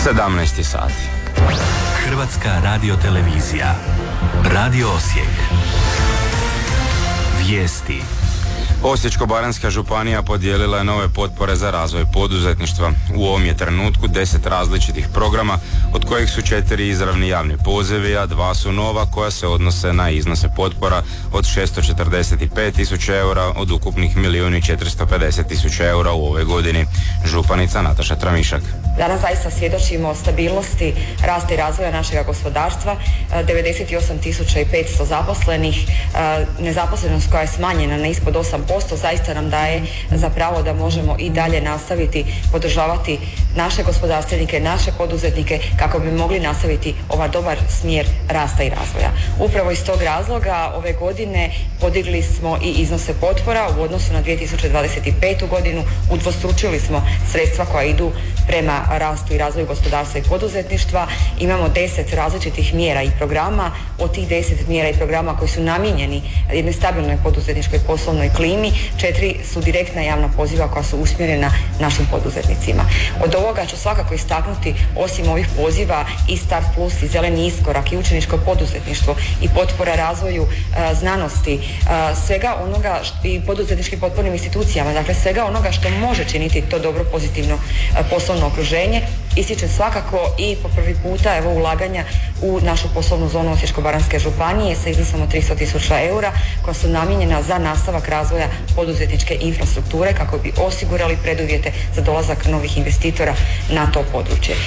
17 sati. Hrvatska radiotelevizija. Radio Osijek. Vijesti. Osječko-baranjska županija podijelila je nove potpore za razvoj poduzetništva. U ovom je trenutku 10 različitih programa, od kojih su 4 izravni javni pozivi, a 2 su nova koja se odnose na iznose potpora od 645.000 eura od ukupnih 1.450.000 eura u ovoj godini. Županica Nataša Tramišak. Danas zaista svjedočimo stabilnosti rasta i razvoja našeg gospodarstva, 98.500 zaposlenih, nezaposlenost koja je smanjena na ispod 8%, zaista nam daje za pravo da možemo i dalje nastaviti podržavati naše gospodarstvenike, naše poduzetnike kako bi mogli nastaviti ovaj dobar smjer rasta i razvoja. Upravo iz tog razloga ove godine podigli smo i iznose potpora u odnosu na 2025. godinu, udvostručili smo sredstva koja idu prema rastu i razvoju gospodarstva i poduzetništva. Imamo 10 različitih mjera i programa. Od tih 10 mjera i programa koji su namijenjeni jednoj stabilnoj poduzetničkoj poslovnoj klimi, 4 su direktna javna poziva koja su usmjerena našim poduzetnicima. Od ovoga ću svakako istaknuti, osim ovih poziva, i Start Plus, i Zeleni iskorak, i učeničko poduzetništvo, i potpora razvoju znanosti, svega onoga i poduzetničkim potpornim institucijama, dakle svega onoga što može činiti to dobro pozitivno poslovno okruženje. Ističem svakako i po prvi puta ulaganja u našu poslovnu zonu Osječko-baranjske županije sa iznosom od 300.000 eura koja su namijenjena za nastavak razvoja poduzetničke infrastrukture kako bi osigurali preduvjete za dolazak novih investitora na to područje.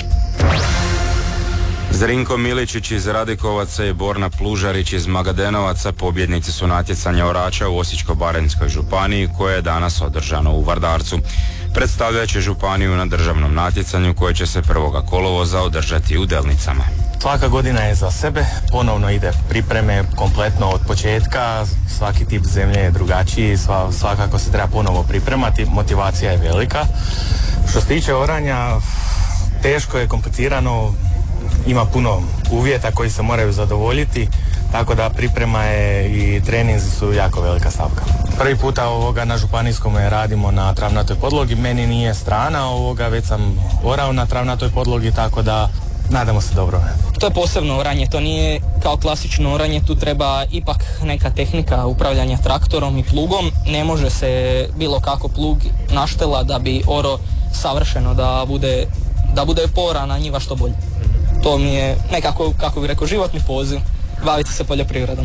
Zrinko Miličić iz Radikovaca i Borna Plužarić iz Magadenovaca pobjednici su natjecanja orača u Osječko-baranjskoj županiji koje je danas održano u Vardarcu. Predstavljat će županiju na državnom natjecanju koje će se 1. kolovoza održati u Delnicama. Svaka godina je za sebe, ponovno ide pripreme kompletno od početka, svaki tip zemlje je drugačiji, svakako se treba ponovo pripremati, motivacija je velika. Što se tiče oranja, teško je, komplicirano, ima puno uvjeta koji se moraju zadovoljiti, tako da priprema je i treninzi su jako velika stavka. Prvi puta na županijskom radimo na travnatoj podlogi, meni nije strana već sam orao na travnatoj podlogi, tako da nadamo se dobro. To je posebno oranje, to nije kao klasično oranje, tu treba ipak neka tehnika upravljanja traktorom i plugom. Ne može se bilo kako plug naštela da bi oro savršeno, da bude poorana njiva što bolje. To mi je nekako, kako bih rekao, životni poziv, baviti se poljoprivredom.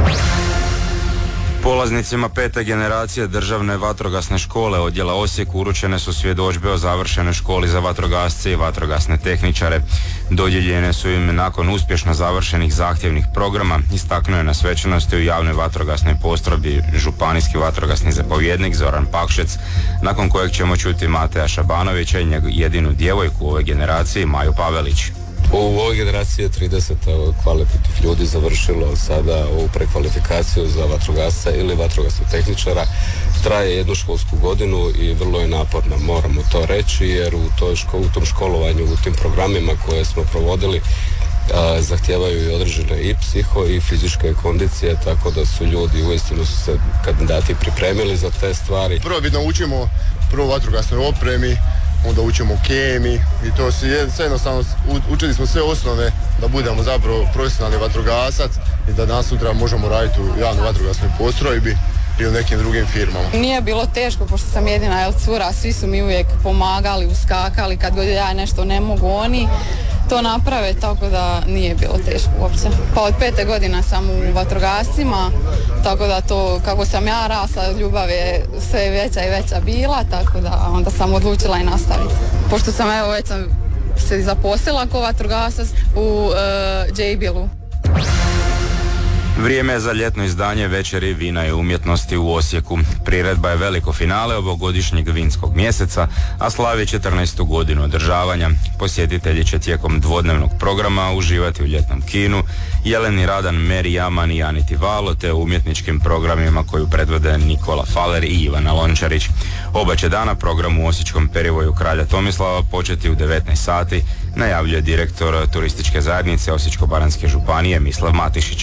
Polaznicima 5. generacije državne vatrogasne škole odjela Osijek uručene su svjedodžbe o završenoj školi za vatrogasce i vatrogasne tehničare. Dodijeljene su im nakon uspješno završenih zahtjevnih programa, istaknuo je na svečanosti u javnoj vatrogasnoj postrojbi županijski vatrogasni zapovjednik Zoran Pakšec, nakon kojeg ćemo čuti Mateja Šabanovića i jedinu djevojku u ovoj generaciji, Maju Pavelić. U ovoj generaciji je 30 kvalitetnih ljudi završilo sada ovu prekvalifikaciju za vatrogasca ili vatrogasnog tehničara. Traje jednu školsku godinu i vrlo je naporno, moramo to reći, jer u tom školovanju, u tim programima koje smo provodili, zahtijevaju i određene i psiho i fizičke kondicije, tako da su ljudi uistinu su se kandidati pripremili za te stvari. Prvo učimo vatrogasnoj opremi, onda učimo kemiji i to sve jednostavno učili smo sve osnove da budemo zapravo profesionalni vatrogasac i da danas sutra možemo raditi u javnoj vatrogasnoj postrojbi ili u nekim drugim firmama. Nije bilo teško, pošto sam jedina cura, svi su mi uvijek pomagali, uskakali, kad god ja nešto ne mogu, oni to naprave, tako da nije bilo teško uopće. Pa od 5. godina sam u vatrogascima, tako da to, kako sam ja rasla, ljubav je sve veća i veća bila, tako da onda sam odlučila i nastaviti. Pošto sam već sam se zaposlila kao vatrogasac u J-Bilu. Vrijeme je za ljetno izdanje Večeri vina i umjetnosti u Osijeku. Priredba je veliko finale ovogodišnjeg vinskog mjeseca, a slavi 14. godinu održavanja. Posjetitelji će tijekom dvodnevnog programa uživati u ljetnom kinu, Jeleni Radan, Meri Jaman i Aniti Valo, te umjetničkim programima koju predvode Nikola Faler i Ivana Lončarić. Oba će dana program u Osječkom perivoju Kralja Tomislava početi u 19 sati, najavljuje direktor turističke zajednice Osječko-baranjske županije Mislav Matišić.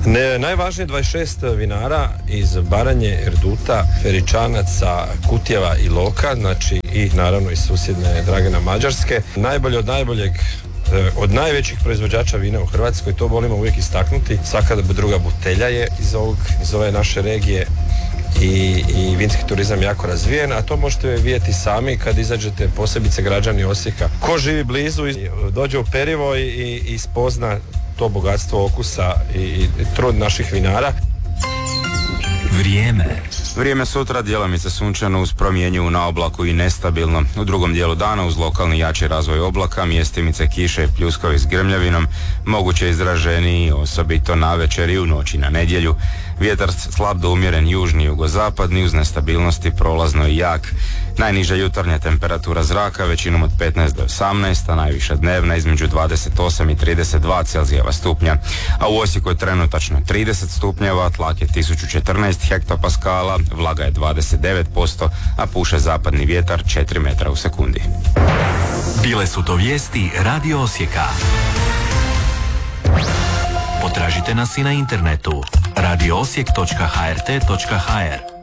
Najvažnije 26 vinara iz Baranje, Erduta, Feričanaca, Kutjeva i Loka, znači i naravno iz susjedne Dragana Mađarske. Najbolje od najboljeg, od najvećih proizvođača vina u Hrvatskoj, to volimo uvijek istaknuti. Svaka druga butelja je iz ove naše regije i vinski turizam jako razvijen, a to možete vidjeti sami kad izađete, posebice građani Osijeka. Ko živi blizu, dođe u Perivo i spozna to bogatstvo okusa i trud naših vinara. Vrijeme sutra djelomice sunčano uz promjenjivu na oblaku i nestabilno. U drugom dijelu dana uz lokalni jači razvoj oblaka, mjestimice kiše i pljuskovi s grmljavinom, moguće izraženiji osobito navečer i u noći na nedjelju. Vjetar slab do umjeren južni i jugozapadni uz nestabilnosti prolazno i jak. Najniža jutarnja temperatura zraka većinom od 15 do 18, a najviša dnevna između 28 i 32 Celzijeva stupnja. A u Osijeku je trenutačno 30 stupnjeva, tlak je 1014 hektopaskala, vlaga je 29%, a puše zapadni vjetar 4 metra u sekundi. Bile su to vijesti Radio Osijeka. Potražite nas i na internetu radioosijek.hrt.hr.